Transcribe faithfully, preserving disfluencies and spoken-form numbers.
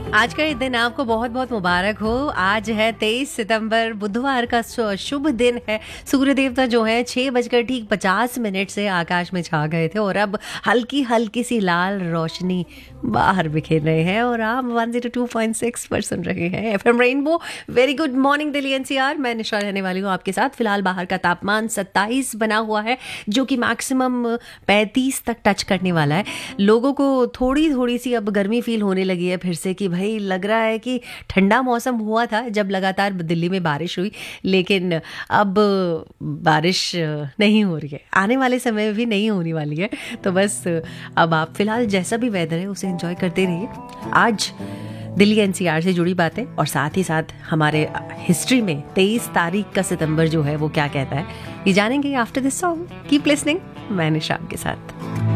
आज का दिन आपको बहुत बहुत मुबारक हो। आज है तेईस सितंबर, बुधवार का शुभ दिन है। सूर्य देवता जो है छह बजकर ठीक पचास मिनट से आकाश में छा गए थे और अब हल्की हल्की सी लाल रोशनी बाहर बिखेर रहे हैं और आप one zero two point six पर सुन रहे हैं FM rainbow. Very good morning Delhi NCR, मैं निशा रहने वाली हूँ आपके साथ। फिलहाल बाहर का तापमान सत्ताईस बना हुआ है जो कि मैक्सिमम पैंतीस तक टच करने वाला है। लोगों को थोड़ी थोड़ी सी अब गर्मी फील होने लगी है फिर से कि भाई लग रहा है कि ठंडा मौसम हुआ था जब लगातार दिल्ली में बारिश हुई, लेकिन अब बारिश नहीं हो रही है, आने वाले समय में भी नहीं होने वाली है। तो बस अब आप फिलहाल जैसा भी वेदर है उसे एंजॉय करते रहिए। आज दिल्ली एनसीआर से जुड़ी बातें और साथ ही साथ हमारे हिस्ट्री में तेईस तारीख का सितंबर जो है वो क्या कहता है, ये जानेंगे after this song. Keep listening, मैं निशा आपके साथ।